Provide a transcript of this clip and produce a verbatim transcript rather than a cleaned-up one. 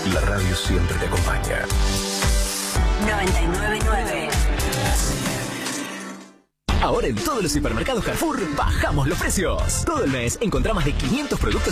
La radio siempre te acompaña. noventa y nueve punto nueve. Ahora en todos los hipermercados Carrefour bajamos los precios. Todo el mes encontrás más de quinientos productos